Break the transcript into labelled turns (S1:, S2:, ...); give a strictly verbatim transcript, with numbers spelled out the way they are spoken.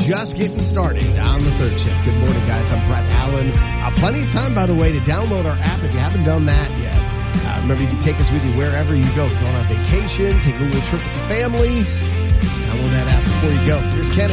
S1: just getting started on the third shift. Good morning, guys. I'm Brett Allen. Uh, plenty of time, by the way, to download our app if you haven't done that yet. Uh, remember, you can take us with you wherever you go. If you're going on vacation, take a little trip with the family. Download that app before you go. Here's Kenny.